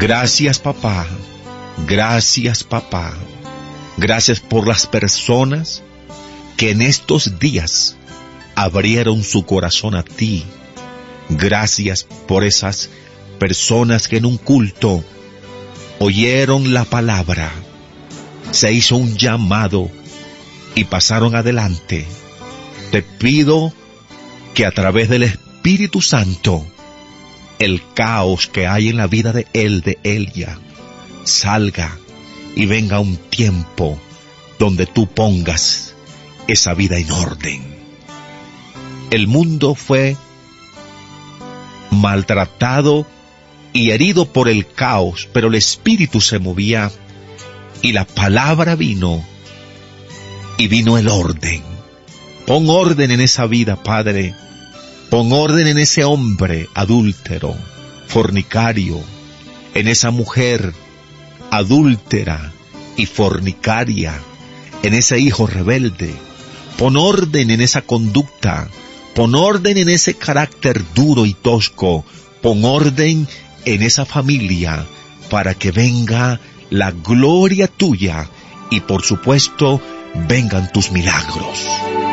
Gracias, papá. Gracias, papá. Gracias por las personas que en estos días abrieron su corazón a ti. Gracias por esas personas que en un culto oyeron la palabra, se hizo un llamado y pasaron adelante. Te pido que a través del Espíritu Santo, el caos que hay en la vida de él, de ella, salga y venga un tiempo donde tú pongas esa vida en orden. El mundo fue maltratado y herido por el caos, pero el Espíritu se movía y la palabra vino y vino el orden. Pon orden en esa vida, Padre. Pon orden en ese hombre adúltero, fornicario, en esa mujer adúltera y fornicaria, en ese hijo rebelde. Pon orden en esa conducta. Pon orden en ese carácter duro y tosco. Pon orden en esa familia para que venga la gloria tuya y por supuesto vengan tus milagros.